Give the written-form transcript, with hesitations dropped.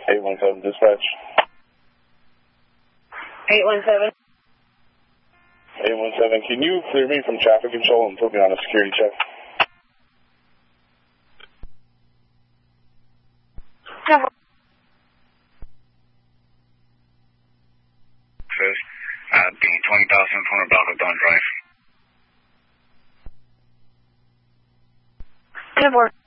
817 dispatch. 817. 817, can you clear me from traffic control and put me on a security check? No. The 20,000 block of Dawn Drive. 10-4.